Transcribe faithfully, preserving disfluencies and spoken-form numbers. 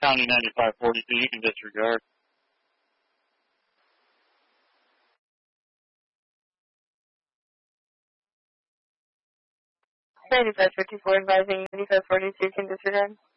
County ninety-five forty-two, you can disregard. ninety-five fifty-four advising ninety-five forty-two, can disregard.